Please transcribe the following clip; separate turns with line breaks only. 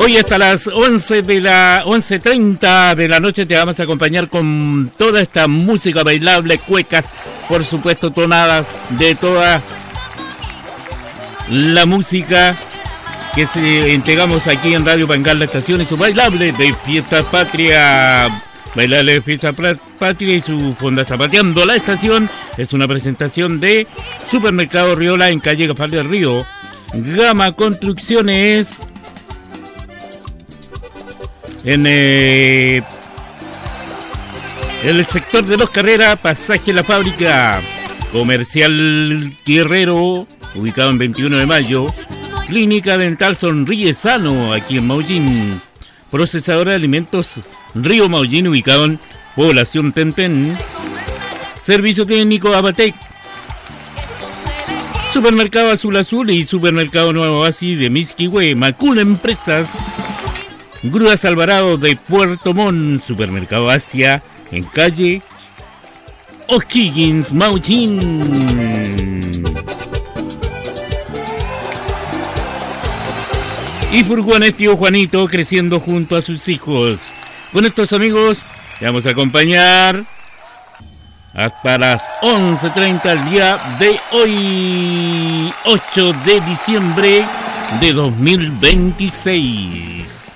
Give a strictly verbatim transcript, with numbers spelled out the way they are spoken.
Hoy hasta las once de la once treinta de la noche te vamos a acompañar con toda esta música bailable, cuecas, por supuesto tonadas de toda la música que se entregamos aquí en Radio Pangal, la estación y su bailable de Fiesta Patria. Bailable de Fiesta Patria y su fonda Zapateando. La estación es una presentación de Supermercado Riola en calle Gafal del Río. Gama Construcciones en eh, el sector de Los Carreras, pasaje La Fábrica. Comercial Guerrero, ubicado en veintiuno de mayo. Clínica Dental Sonríe Sano, aquí en Maullín. Procesadora de alimentos Río Maullín, ubicado en Población Tenten. Servicio técnico Abatec. Supermercado Azul Azul y Supermercado Nuevo Oasis de Misquihue. Macul Empresas. Grúas Alvarado de Puerto Montt. Supermercado Asia en calle O'Higgins, Maullín. Y Furgones Tío Juanito, creciendo junto a sus hijos. Con estos amigos, te vamos a acompañar hasta las once treinta el día de hoy, ocho de diciembre de dos mil veintiséis.